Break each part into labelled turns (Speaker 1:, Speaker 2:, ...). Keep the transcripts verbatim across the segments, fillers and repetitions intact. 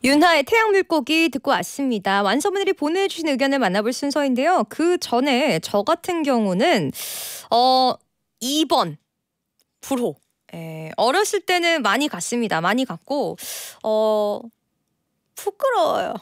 Speaker 1: 윤하의 태양물고기 듣고 왔습니다. 완서분들이 보내주신 의견을 만나볼 순서인데요. 그 전에 저 같은 경우는 어 이 번 불호. 에, 어렸을 때는 많이 갔습니다. 많이 갔고 어 부끄러워요.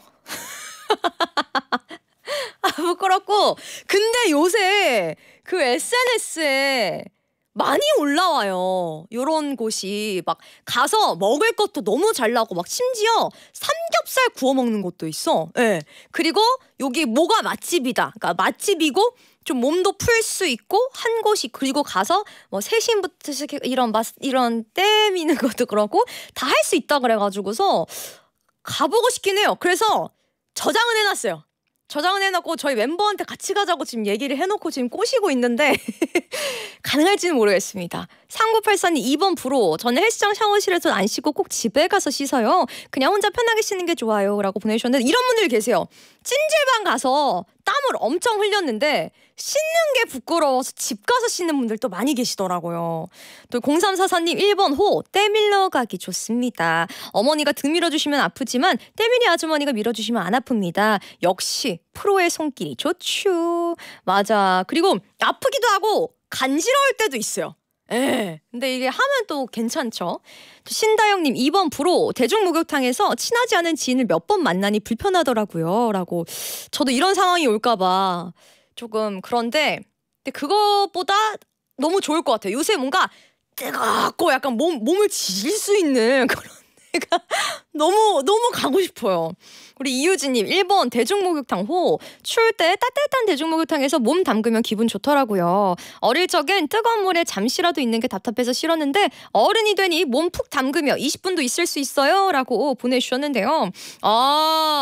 Speaker 1: 아, 부끄럽고 근데 요새 그 에스엔에스에 많이 올라와요. 요런 곳이 막 가서 먹을 것도 너무 잘 나고 막 심지어 삼겹살 구워 먹는 곳도 있어. 예. 네. 그리고 여기 뭐가 맛집이다. 그러니까 맛집이고 좀 몸도 풀 수 있고 한 곳이 그리고 가서 뭐 세신부터 시작해 이런 맛 이런 때 미는 것도 그렇고 다 할 수 있다 그래가지고서 가보고 싶긴 해요. 그래서 저장은 해놨어요. 저장은 해놓고 저희 멤버한테 같이 가자고 지금 얘기를 해놓고 지금 꼬시고 있는데 가능할지는 모르겠습니다. 삼구팔사님 이 번 불호. 저는 헬스장 샤워실에서 안 씻고 꼭 집에 가서 씻어요. 그냥 혼자 편하게 씻는 게 좋아요 라고 보내주셨는데 이런 분들 계세요. 찜질방 가서 땀을 엄청 흘렸는데 씻는 게 부끄러워서 집 가서 씻는 분들도 많이 계시더라고요. 또 공삼사사님 일 번 호. 때 밀러 가기 좋습니다. 어머니가 등 밀어주시면 아프지만 때밀이 아주머니가 밀어주시면 안 아픕니다. 역시 프로의 손길이 좋죠. 맞아. 그리고 아프기도 하고 간지러울 때도 있어요. 예. 근데 이게 하면 또 괜찮죠. 신다영님 이 번 불호. 대중목욕탕에서 친하지 않은 지인을 몇 번 만나니 불편하더라고요 라고. 저도 이런 상황이 올까봐 조금 그런데 근데 그것보다 너무 좋을 것 같아요. 요새 뭔가 뜨겁고 약간 몸, 몸을 지질 수 있는 그런 데가 너무 너무 가고 싶어요. 우리 이유진님 일 번 대중목욕탕 호. 추울 때 따뜻한 대중목욕탕에서 몸 담그면 기분 좋더라고요. 어릴 적엔 뜨거운 물에 잠시라도 있는 게 답답해서 싫었는데 어른이 되니 몸 푹 담그며 이십 분도 있을 수 있어요 라고 보내주셨는데요. 아